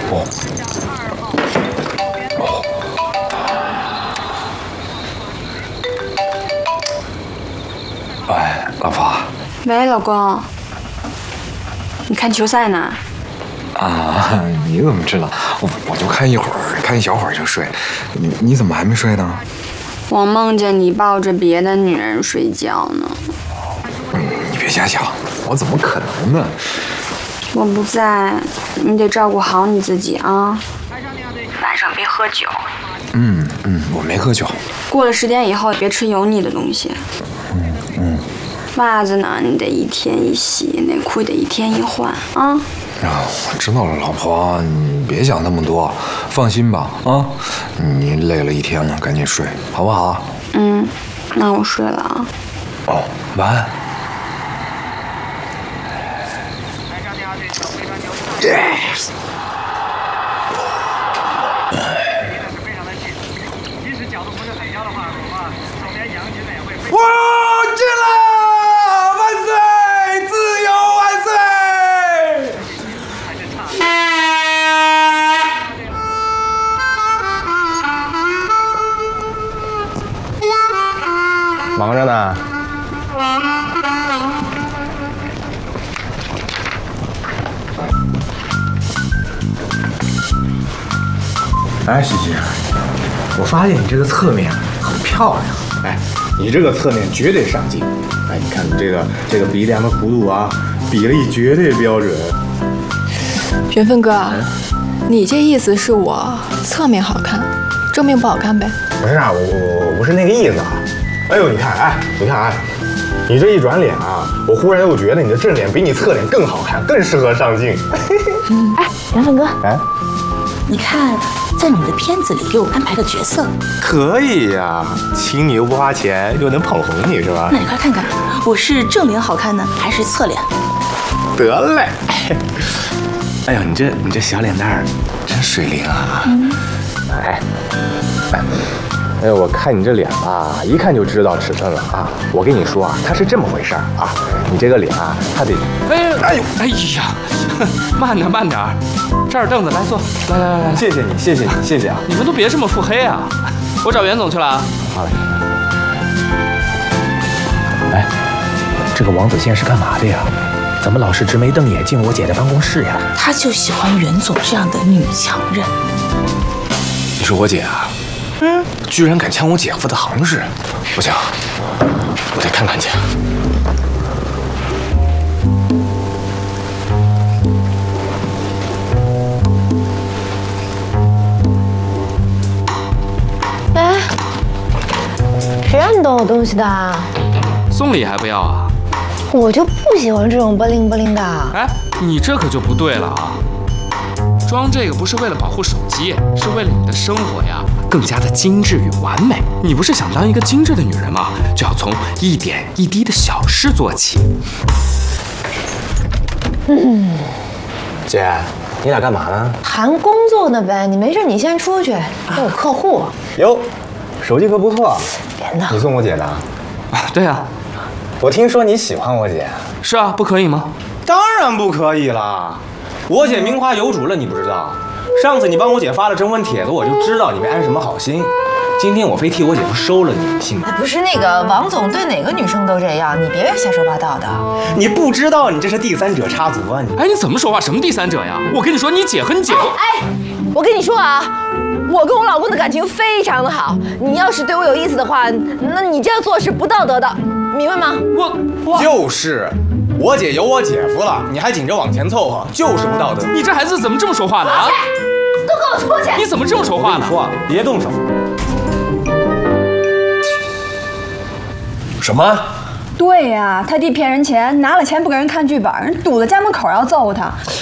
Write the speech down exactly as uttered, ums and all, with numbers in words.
哦。哦。哎，老婆。 喂，老公。你看球赛呢？ 啊，你怎么知道？我我就看一会儿，看一小会儿就睡。你你怎么还没睡呢？ 我梦见你抱着别的女人睡觉呢。 嗯，你别瞎想，我怎么可能呢？ 我不在，你得照顾好你自己啊。晚上别喝酒。 嗯嗯，我没喝酒。 过了十点以后，别吃油腻的东西。 嗯嗯。 袜子呢，你得一天一洗；内裤得一天一换啊。 啊，我知道了，老婆，你别想那么多，放心吧啊。你累了一天了，赶紧睡，好不好？ 嗯，那我睡了啊。 哦，晚安。Yes。我进了！万岁！自由万岁！ 忙着呢。哎，西西，我发现你这个侧面很漂亮。哎，你这个侧面绝对上镜。哎，你看你这个这个鼻梁的弧度啊，比例绝对标准。 缘分哥，嗯、你这意思是我侧面好看，正面不好看呗？ 不是啊，我我我不是那个意思啊。哎呦，你看，哎，你看，哎，你这一转脸啊，我忽然又觉得你的正脸比你侧脸更好看，更适合上镜。 哎，缘分哥， 哎， 你看。在你的片子里给我安排个角色， 可以呀，请你又不花钱，又能捧红你是吧？ 那你快看看，我是正脸好看呢，还是侧脸？ 得嘞！哎呦，你这你这小脸蛋儿真水灵啊！嗯、哎哎哎，我看你这脸吧，一看就知道尺寸了啊！我跟你说啊，它是这么回事儿啊，你这个脸啊，它得…… 哎哎呦哎呀，慢点慢点，这儿凳子来坐，来来来来， 谢谢你谢谢你谢谢啊！ 你们都别这么腹黑啊！我找袁总去了啊。 好嘞。哎，这个王子健是干嘛的呀？怎么老是直眉瞪眼进我姐的办公室呀？ 他就喜欢袁总这样的女强人。 你说我姐啊？嗯，居然敢抢我姐夫的行市，不行，我得看看去。 哎，谁让你动我东西的？ 送礼还不要啊？ 我就不喜欢这种不灵不灵的。 哎，你这可就不对了啊！装这个不是为了保护手机，是为了你的生活呀更加的精致与完美。你不是想当一个精致的女人吗？就要从一点一滴的小事做起。 嗯， 姐，你俩干嘛呢？ 谈工作呢呗。你没事你先出去，我有客户。 哟，手机壳不错。 别闹。 你送我姐的？ 啊，对啊。 我听说你喜欢我姐。 是啊，不可以吗？ 当然不可以啦。我姐名花有主了，你不知道？上次你帮我姐发了征婚帖子，我就知道你没安什么好心。今天我非替我姐夫收了你，信吗？ 不是那个王总对哪个女生都这样，你别瞎说八道的。 你不知道你这是第三者插足啊！你哎，你怎么说话？什么第三者呀？我跟你说，你姐和你姐夫…… 哎，我跟你说啊，我跟我老公的感情非常的好。你要是对我有意思的话，那你这样做是不道德的，明白吗？ 我我就是。我姐有我姐夫了，你还紧着往前凑合，就是不道德。 你这孩子怎么这么说话呢？啊！ 都给我出去！ 你怎么这么说话呢？ 说，别动手。 什么？ 对呀、啊，他弟骗人钱，拿了钱不给人看剧本，人堵在家门口要揍他。